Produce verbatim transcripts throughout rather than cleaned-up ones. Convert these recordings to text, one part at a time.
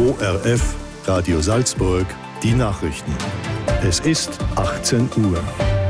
O R F, Radio Salzburg, die Nachrichten. Es ist achtzehn Uhr.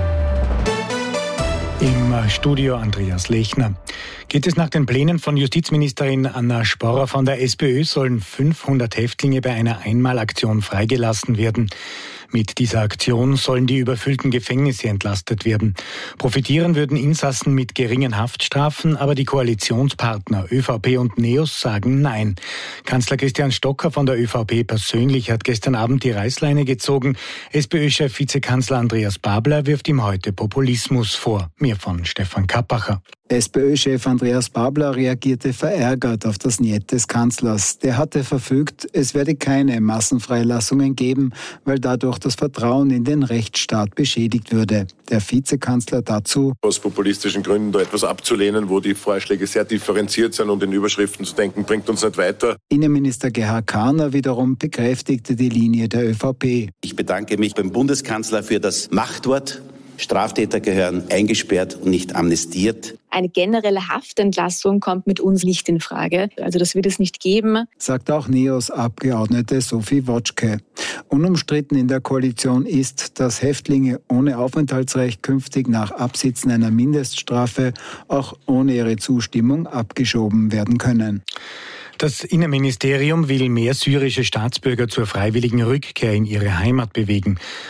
Im Studio Andreas Lechner. Geht es nach den Plänen von Justizministerin Anna Sporrer von der SPÖ, sollen fünfhundert Häftlinge bei einer Einmalaktion freigelassen werden. Mit dieser Aktion sollen die überfüllten Gefängnisse entlastet werden. Profitieren würden Insassen mit geringen Haftstrafen, aber die Koalitionspartner ÖVP und NEOS sagen Nein. Kanzler Christian Stocker von der ÖVP persönlich hat gestern Abend die Reißleine gezogen. SPÖ-Chef Vizekanzler Andreas Babler wirft ihm heute Populismus vor. Mehr von Stefan Kappacher. SPÖ-Chef Andreas Babler reagierte verärgert auf das Niet des Kanzlers. Der hatte verfügt, es werde keine Massenfreilassungen geben, weil dadurch das Vertrauen in den Rechtsstaat beschädigt würde. Der Vizekanzler dazu: Aus populistischen Gründen da etwas abzulehnen, wo die Vorschläge sehr differenziert sind und in Überschriften zu denken, bringt uns nicht weiter. Innenminister Gerhard Kahner wiederum bekräftigte die Linie der ÖVP. Ich bedanke mich beim Bundeskanzler für das Machtwort. Straftäter gehören eingesperrt und nicht amnestiert. Eine generelle Haftentlassung kommt mit uns nicht in Frage. Also das wird es nicht geben, sagt auch NEOS-Abgeordnete Sophie Wotschke. Unumstritten in der Koalition ist, dass Häftlinge ohne Aufenthaltsrecht künftig nach Absitzen einer Mindeststrafe auch ohne ihre Zustimmung abgeschoben werden können. Das Innenministerium will mehr syrische Staatsbürger zur freiwilligen Rückkehr in ihre Heimat bewegen.